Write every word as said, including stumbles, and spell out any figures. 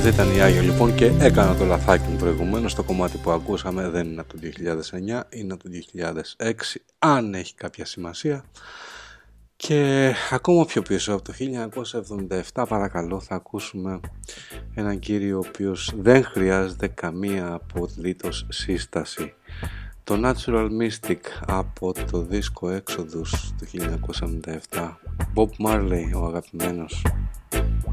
Αυτή ήταν η Άγιο λοιπόν και έκανα το λαθάκι μου προηγουμένως. Το κομμάτι που ακούσαμε δεν είναι από το δύο χιλιάδες εννιά, είναι από το δύο χιλιάδες έξι, αν έχει κάποια σημασία. Και ακόμα πιο πίσω, από το χίλια εννιακόσια εβδομήντα επτά, παρακαλώ, θα ακούσουμε έναν κύριο ο οποίος δεν χρειάζεται καμία απολύτως σύσταση. Το Natural Mystic από το δίσκο Exodus του χίλια εννιακόσια εβδομήντα επτά. Bob Marley, ο αγαπημένος.